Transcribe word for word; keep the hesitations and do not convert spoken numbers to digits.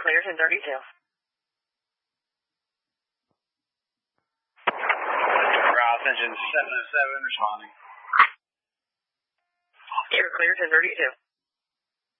clear, ten thirty-two. Rouse engine seven oh seven responding. You're clear, ten thirty-two.